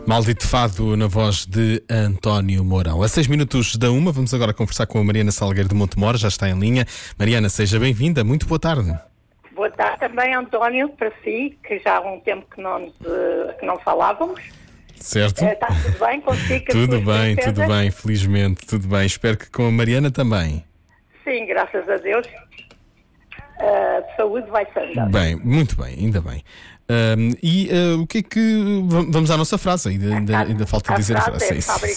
Maldito Fado na voz de António Mourão. A 6 minutos da 1, vamos agora conversar com a Mariana Salgueiro de Montemor, já está em linha. Mariana, seja bem-vinda, muito boa tarde. Boa tarde também, António, para si, que já há um tempo que não falávamos. Certo? Está tudo bem consigo? Tudo bem, felizmente, tudo bem. Espero que com a Mariana também. Sim, graças a Deus. De saúde vai-se andando. Bem, muito bem, ainda bem. O que é que... Vamos à nossa frase, ainda falta dizer a frase. É fábrica